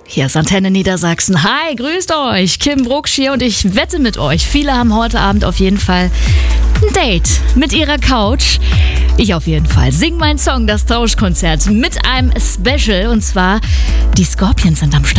Hier ist Antenne Niedersachsen. Hi, grüßt euch. Kim Brucksch hier und ich wette mit euch. Viele haben heute Abend auf jeden Fall ein Date mit ihrer Couch. Ich auf jeden Fall. Sing mein Song, das Tauschkonzert mit einem Special. Und zwar die Scorpions sind am Start.